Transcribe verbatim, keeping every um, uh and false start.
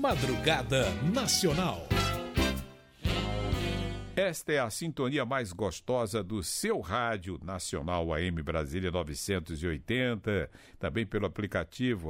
Madrugada Nacional. Esta é a sintonia mais gostosa do seu rádio nacional A M Brasília novecentos e oitenta, também pelo aplicativo